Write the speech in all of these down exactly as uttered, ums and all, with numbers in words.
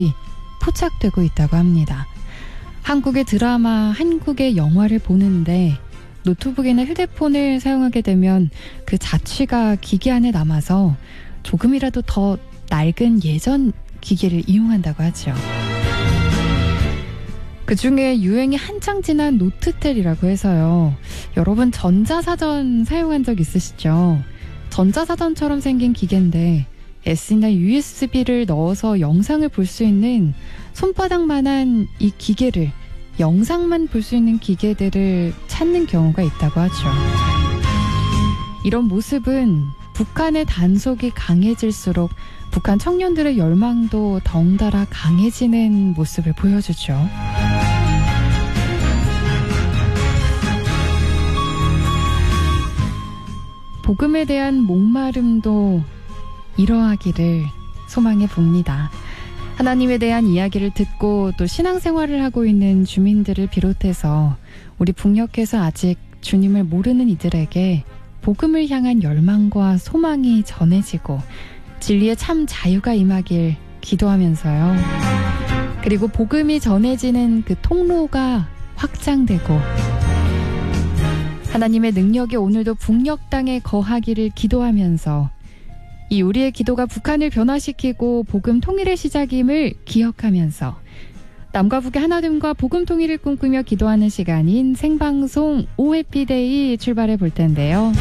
포착되고 있다고 합니다. 한국의 드라마, 한국의 영화를 보는데 노트북이나 휴대폰을 사용하게 되면 그 자취가 기기 안에 남아서 조금이라도 더 낡은 예전 기기를 이용한다고 하죠. 그 중에 유행이 한창 지난 노트텔이라고 해서요. 여러분 전자사전 사용한 적 있으시죠? 전자사전처럼 생긴 기계인데 에스디나 유에스비를 넣어서 영상을 볼 수 있는 손바닥만한 이 기계를, 영상만 볼 수 있는 기계들을 찾는 경우가 있다고 하죠. 이런 모습은 북한의 단속이 강해질수록 북한 청년들의 열망도 덩달아 강해지는 모습을 보여주죠. 복음에 대한 목마름도 이러하기를 소망해 봅니다. 하나님에 대한 이야기를 듣고 또 신앙생활을 하고 있는 주민들을 비롯해서 우리 북녘에서 아직 주님을 모르는 이들에게 복음을 향한 열망과 소망이 전해지고 진리의 참 자유가 임하길 기도하면서요. 그리고 복음이 전해지는 그 통로가 확장되고 하나님의 능력이 오늘도 북녘 땅에 거하기를 기도하면서 이 우리의 기도가 북한을 변화시키고 복음 통일의 시작임을 기억하면서 남과 북의 하나됨과 복음 통일을 꿈꾸며 기도하는 시간인 생방송 오 해피데이 출발해 볼 텐데요.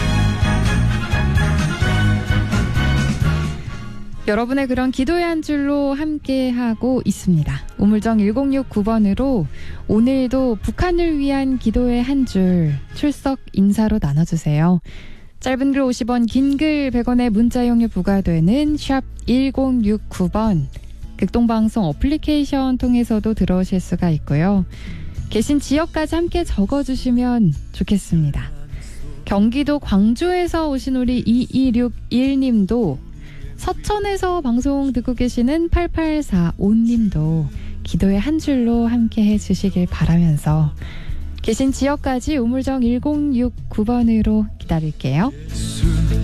여러분의 그런 기도의 한 줄로 함께하고 있습니다. 우물정 일공육구 번으로 오늘도 북한을 위한 기도의 한 줄 출석 인사로 나눠주세요. 짧은 글 오십 원, 긴 글 백 원의 문자 이용료 부과되는 샵 일공육구 번 극동방송 어플리케이션 통해서도 들어오실 수가 있고요. 계신 지역까지 함께 적어주시면 좋겠습니다. 경기도 광주에서 오신 우리 이이육일 님도 서천에서 방송 듣고 계시는 팔팔사오 님도 기도의 한 줄로 함께 해주시길 바라면서 계신 지역까지 우물정 일공육구 번으로 기다릴게요.